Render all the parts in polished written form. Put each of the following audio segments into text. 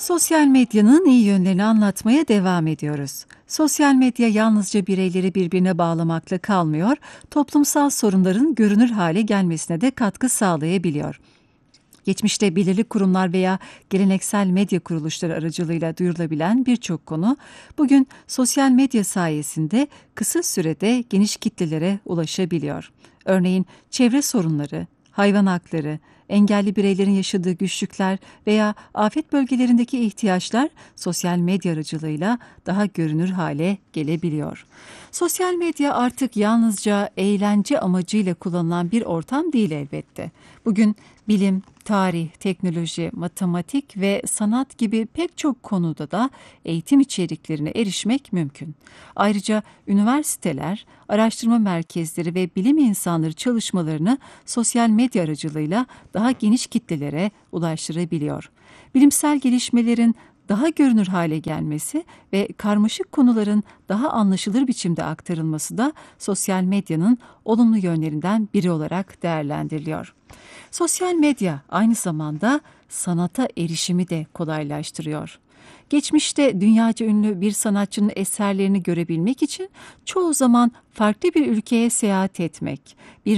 Sosyal medyanın iyi yönlerini anlatmaya devam ediyoruz. Sosyal medya yalnızca bireyleri birbirine bağlamakla kalmıyor, toplumsal sorunların görünür hale gelmesine de katkı sağlayabiliyor. Geçmişte belirli kurumlar veya geleneksel medya kuruluşları aracılığıyla duyurulabilen birçok konu, bugün sosyal medya sayesinde kısa sürede geniş kitlelere ulaşabiliyor. Örneğin çevre sorunları, hayvan hakları, engelli bireylerin yaşadığı güçlükler veya afet bölgelerindeki ihtiyaçlar sosyal medya aracılığıyla daha görünür hale gelebiliyor. Sosyal medya artık yalnızca eğlence amacıyla kullanılan bir ortam değil elbette. Bugün bilim, tarih, teknoloji, matematik ve sanat gibi pek çok konuda da eğitim içeriklerine erişmek mümkün. Ayrıca üniversiteler, araştırma merkezleri ve bilim insanları çalışmalarını sosyal medya aracılığıyla daha geniş kitlelere ulaştırabiliyor. Bilimsel gelişmelerin daha görünür hale gelmesi ve karmaşık konuların daha anlaşılır biçimde aktarılması da sosyal medyanın olumlu yönlerinden biri olarak değerlendiriliyor. Sosyal medya aynı zamanda sanata erişimi de kolaylaştırıyor. Geçmişte dünyaca ünlü bir sanatçının eserlerini görebilmek için çoğu zaman farklı bir ülkeye seyahat etmek, bir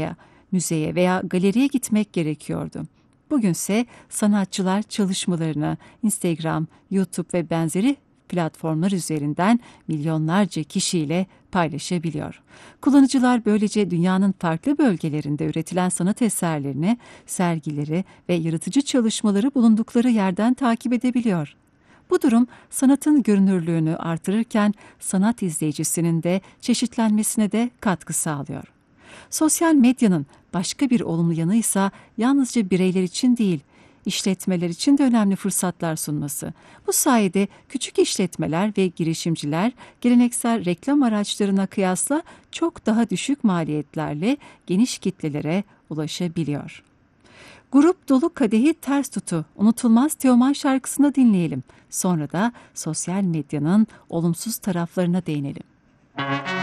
müzeye veya galeriye gitmek gerekiyordu. Bugünse sanatçılar çalışmalarını Instagram, YouTube ve benzeri platformlar üzerinden milyonlarca kişiyle paylaşabiliyor. Kullanıcılar böylece dünyanın farklı bölgelerinde üretilen sanat eserlerini, sergileri ve yaratıcı çalışmaları bulundukları yerden takip edebiliyor. Bu durum sanatın görünürlüğünü artırırken sanat izleyicisinin de çeşitlenmesine de katkı sağlıyor. Sosyal medyanın başka bir olumlu yanı ise yalnızca bireyler için değil, işletmeler için de önemli fırsatlar sunması. Bu sayede küçük işletmeler ve girişimciler geleneksel reklam araçlarına kıyasla çok daha düşük maliyetlerle geniş kitlelere ulaşabiliyor. Grup Dolu Kadehi Ters Tutu, unutulmaz Teoman şarkısını dinleyelim. Sonra da sosyal medyanın olumsuz taraflarına değinelim.